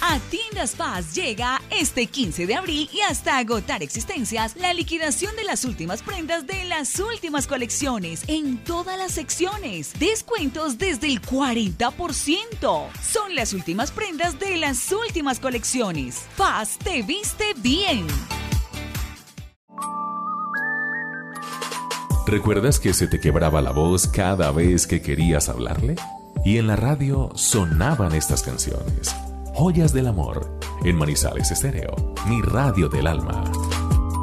A Tiendas Paz llega este 15 de abril y hasta agotar existencias la liquidación de las últimas prendas de las últimas colecciones en todas las secciones. Descuentos desde el 40%. Son las últimas prendas de las últimas colecciones. Paz te viste bien. ¿Recuerdas que se te quebraba la voz cada vez que querías hablarle? Y en la radio sonaban estas canciones. Joyas del Amor, en Manizales Estéreo, mi radio del alma.